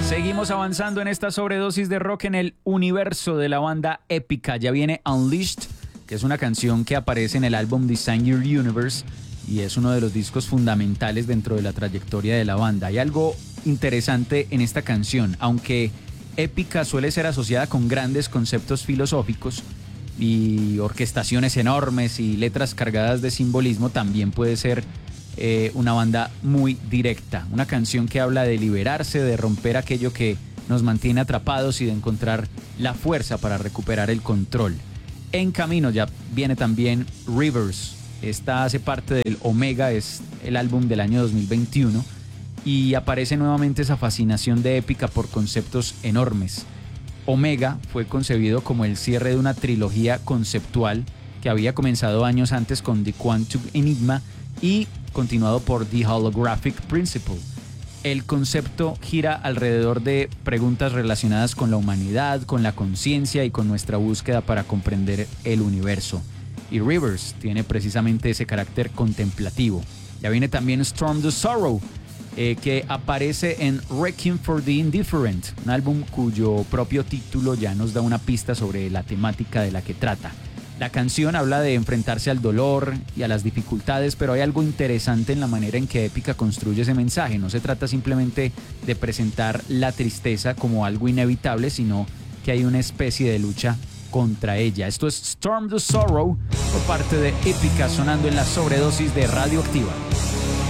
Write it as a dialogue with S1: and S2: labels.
S1: Seguimos avanzando en esta sobredosis de rock en el universo de la banda Épica. Ya viene Unleashed, que es una canción que aparece en el álbum Design Your Universe y es uno de los discos fundamentales dentro de la trayectoria de la banda. Hay algo interesante en esta canción, aunque Épica suele ser asociada con grandes conceptos filosóficos y orquestaciones enormes y letras cargadas de simbolismo, también puede ser una banda muy directa, una canción que habla de liberarse, de romper aquello que nos mantiene atrapados y de encontrar la fuerza para recuperar el control. En camino ya viene también Rivers. Esta hace parte del Omega, es el álbum del año 2021 y aparece nuevamente esa fascinación de Épica por conceptos enormes. Omega fue concebido como el cierre de una trilogía conceptual que había comenzado años antes con The Quantum Enigma y continuado por The Holographic Principle. El concepto gira alrededor de preguntas relacionadas con la humanidad, con la conciencia y con nuestra búsqueda para comprender el universo. Y Rivers tiene precisamente ese carácter contemplativo. Ya viene también Storm the Sorrow, que aparece en Requiem for the Indifferent, un álbum cuyo propio título ya nos da una pista sobre la temática de la que trata. La canción habla de enfrentarse al dolor y a las dificultades, pero hay algo interesante en la manera en que Épica construye ese mensaje. No se trata simplemente de presentar la tristeza como algo inevitable, sino que hay una especie de lucha contra ella. Esto es Storm the Sorrow por parte de Épica, sonando en la sobredosis de Radioactiva.